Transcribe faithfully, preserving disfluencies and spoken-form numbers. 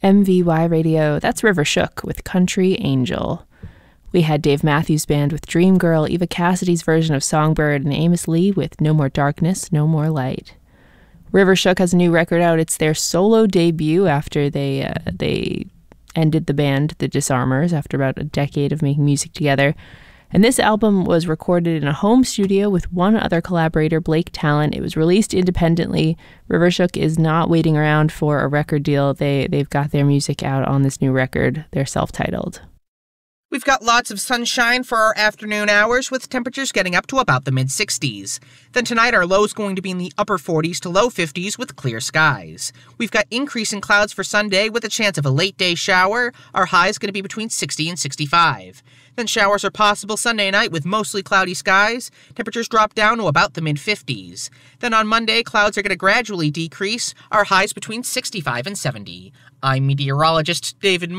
M V Y Radio, that's River Shook with Country Angel. We had Dave Matthews Band with Dream Girl, Eva Cassidy's version of Songbird, and Amos Lee with No More Darkness, No More Light. River Shook has a new record out. It's their solo debut after they uh, they ended the band, The Disarmers, after about a decade of making music together. And this album was recorded in a home studio with one other collaborator, Blake Talent. It was released independently. River Shook is not waiting around for a record deal. They, they've got their music out on this new record. They're self-titled. We've got lots of sunshine for our afternoon hours, with temperatures getting up to about the mid-sixties. Then tonight our low's going to be in the upper forties to low fifties with clear skies. We've got increasing clouds for Sunday with a chance of a late-day shower. Our high's going to be between sixty and sixty-five. Then showers are possible Sunday night with mostly cloudy skies. Temperatures drop down to about the mid-fifties. Then on Monday, clouds are going to gradually decrease. Our high's between sixty-five and seventy. I'm meteorologist David